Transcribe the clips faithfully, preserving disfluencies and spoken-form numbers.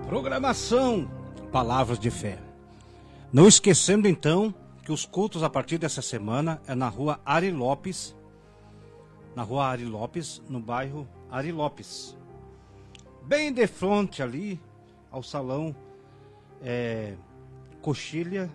Programação Palavras de Fé. Não esquecendo então que os cultos a partir dessa semana é na rua Ari Lopes, na rua Ari Lopes, no bairro Ari Lopes, bem de frente ali ao salão é, Coxilha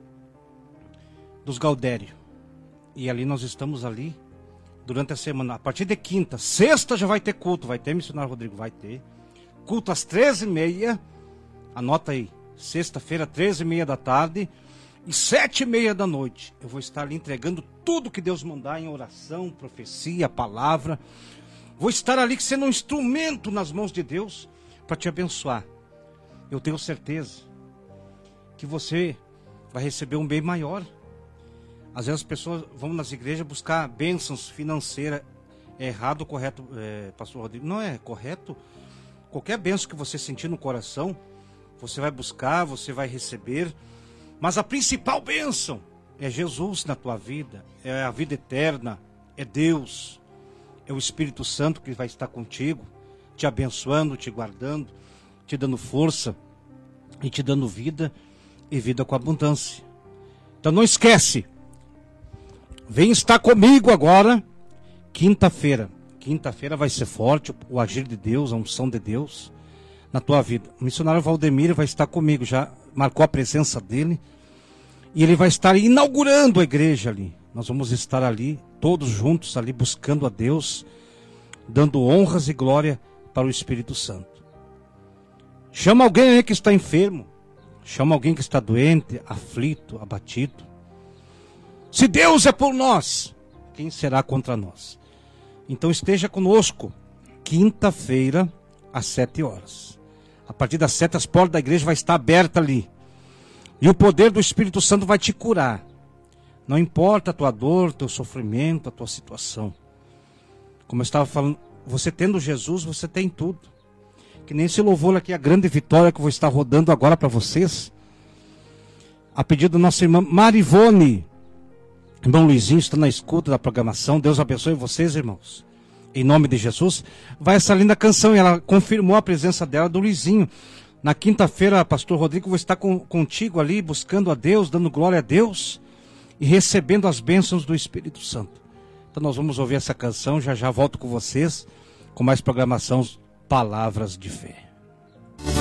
dos Gaudério. E ali nós estamos ali durante a semana, a partir de quinta, sexta já vai ter culto, vai ter, missionário Rodrigo, vai ter culto às treze e meia, anota aí, sexta-feira, treze e meia da tarde e sete e meia da noite. Eu vou estar ali entregando tudo que Deus mandar em oração, profecia, palavra. Vou estar ali sendo um instrumento nas mãos de Deus para te abençoar. Eu tenho certeza que você vai receber um bem maior. Às vezes as pessoas vão nas igrejas buscar bênçãos financeiras. É errado ou correto, é, pastor Rodrigo? Não é correto. Qualquer bênção que você sentir no coração, você vai buscar, você vai receber. Mas a principal bênção é Jesus na tua vida, é a vida eterna, é Deus, é o Espírito Santo que vai estar contigo, te abençoando, te guardando, te dando força e te dando vida e vida com abundância. Então não esquece, vem estar comigo agora, quinta-feira. Quinta-feira vai ser forte o agir de Deus, a unção de Deus na tua vida. O missionário Valdemiro vai estar comigo, já marcou a presença dele. E ele vai estar inaugurando a igreja ali. Nós vamos estar ali, todos juntos ali, buscando a Deus, dando honras e glória para o Espírito Santo. Chama alguém aí que está enfermo. Chama alguém que está doente, aflito, abatido. Se Deus é por nós, quem será contra nós? Então esteja conosco, quinta-feira, às sete horas. A partir das sete, as portas da igreja vai estar aberta ali. E o poder do Espírito Santo vai te curar. Não importa a tua dor, teu sofrimento, a tua situação. Como eu estava falando, você tendo Jesus, você tem tudo. Que nem esse louvor aqui, a grande vitória que eu vou estar rodando agora para vocês. A pedido da nossa irmã Marivone. Irmão Luizinho está na escuta da programação. Deus abençoe vocês, irmãos. Em nome de Jesus. Vai essa linda canção. E ela confirmou a presença dela, do Luizinho. Na quinta-feira, pastor Rodrigo, vou estar com, contigo ali, buscando a Deus, dando glória a Deus e recebendo as bênçãos do Espírito Santo. Então nós vamos ouvir essa canção. Já já volto com vocês com mais programação Palavras de Fé.